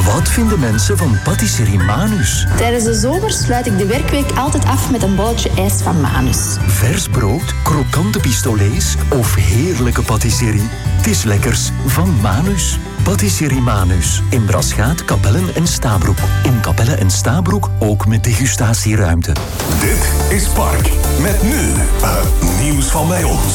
Wat vinden mensen van Patisserie Manus? Tijdens de zomer sluit ik de werkweek altijd af met een bolletje ijs van Manus. Vers brood, krokante pistolets of heerlijke patisserie. Het is lekkers van Manus. Patisserie Manus. In Braschaat, Kapellen en Stabroek. In Kapellen en Stabroek ook met degustatieruimte. Dit is Park. Met nu nieuws van bij ons.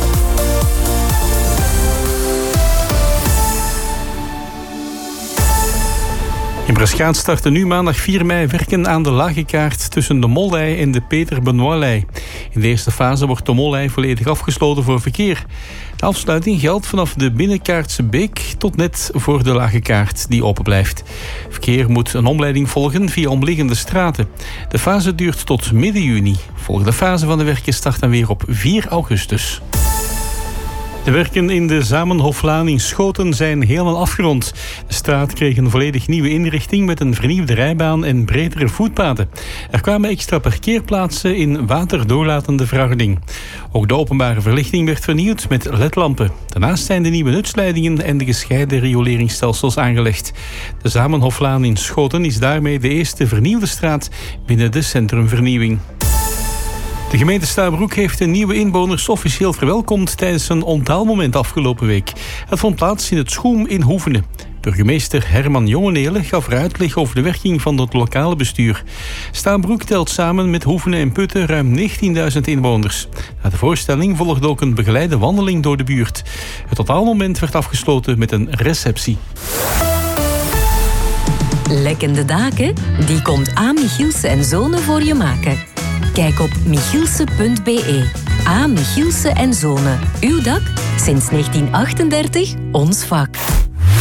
In Braschaat starten nu maandag 4 mei werken aan de lage kaart tussen de Mollei en de Peter-Benoîtlei. In de eerste fase wordt de Mollei volledig afgesloten voor verkeer. De afsluiting geldt vanaf de Binnenkaartse Beek tot net voor de lage kaart die open blijft. Verkeer moet een omleiding volgen via omliggende straten. De fase duurt tot midden juni. De volgende fase van de werken start dan weer op 4 augustus. De werken in de Zamenhoflaan in Schoten zijn helemaal afgerond. De straat kreeg een volledig nieuwe inrichting met een vernieuwde rijbaan en bredere voetpaden. Er kwamen extra parkeerplaatsen in waterdoorlatende verharding. Ook de openbare verlichting werd vernieuwd met ledlampen. Daarnaast zijn de nieuwe nutsleidingen en de gescheiden rioleringsstelsels aangelegd. De Zamenhoflaan in Schoten is daarmee de eerste vernieuwde straat binnen de centrumvernieuwing. De gemeente Stabroek heeft de nieuwe inwoners officieel verwelkomd tijdens een onthaalmoment afgelopen week. Het vond plaats in het Schoem in Hoevenen. Burgemeester Herman Jongenelen gaf er uitleg over de werking van het lokale bestuur. Stabroek telt samen met Hoevenen en Putten ruim 19.000 inwoners. Na de voorstelling volgde ook een begeleide wandeling door de buurt. Het totaalmoment werd afgesloten met een receptie. Lekkende daken? Die komt A. Michielse en Zonen voor je maken. Kijk op michielse.be. A. Michielse en Zonen. Uw dak? Sinds 1938 ons vak.